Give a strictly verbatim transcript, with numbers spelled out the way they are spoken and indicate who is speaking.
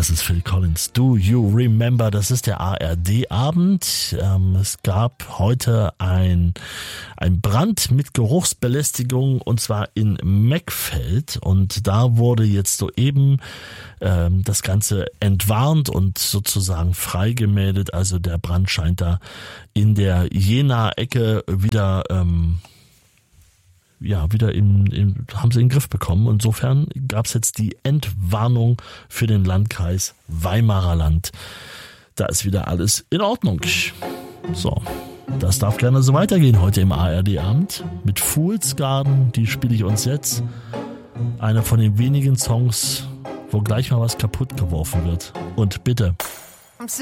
Speaker 1: Das ist Phil Collins. Do You Remember? Das ist der A R D-Abend. Ähm, es gab heute ein, ein Brand mit Geruchsbelästigung und zwar in Meckfeld. Und da wurde jetzt soeben ähm, das Ganze entwarnt und sozusagen freigemeldet. Also der Brand scheint da in der Jenaer Ecke wieder ähm, ja, wieder im, im, haben sie in den Griff bekommen. Insofern gab es jetzt die Entwarnung für den Landkreis Weimarer Land. Da ist wieder alles in Ordnung. So, das darf gerne so weitergehen heute im A R D-Abend mit Fool's Garden. Die spiele ich uns jetzt. Einer von den wenigen Songs, wo gleich mal was kaputt geworfen wird. Und bitte...